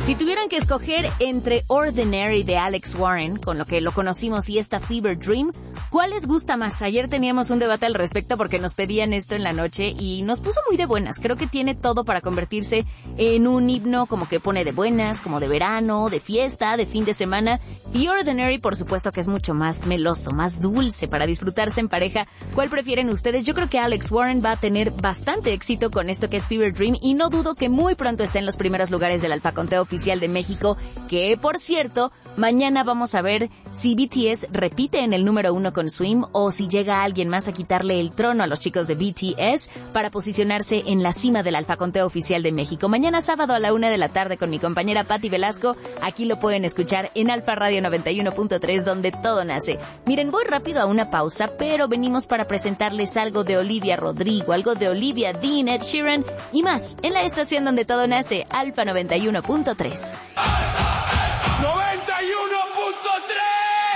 Si tuvieran que escoger entre Ordinary de Alex Warren, con lo que lo conocimos, y esta Fever Dream, ¿cuál les gusta más? Ayer teníamos un debate al respecto porque nos pedían esto en la noche y nos puso muy de buenas. Creo que tiene todo para convertirse en un himno como que pone de buenas, como de verano, de fiesta, de fin de semana. Y Ordinary, por supuesto, que es mucho más meloso, más dulce para disfrutarse en pareja. ¿Cuál prefieren ustedes? Yo creo que Alex Warren va a tener bastante éxito con esto que es Fever Dream y no dudo que muy pronto esté en los primeros lugares del Alfaconteo Oficial de México, que por cierto, mañana vamos a ver si BTS repite en el número 1 con Swim o si llega alguien más a quitarle el trono a los chicos de BTS para posicionarse en la cima del Alfaconteo Oficial de México. Mañana sábado a la 1 de la tarde con mi compañera Patti Velasco, aquí lo pueden escuchar en Alfa Radio 91.3, donde todo nace. Miren, voy rápido a una pausa, pero venimos para presentarles algo de Olivia Rodrigo, algo de Olivia Dean, Ed Sheeran y más en la estación donde todo nace, Alfa 91.3.